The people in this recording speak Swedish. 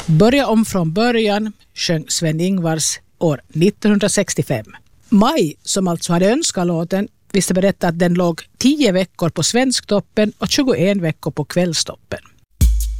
Börja om från början sjöng Sven-Ingvars år 1965. Maj, som alltså hade önskat låten, visste berätta att den låg 10 veckor på Svensktoppen och 21 veckor på Kvällstoppen.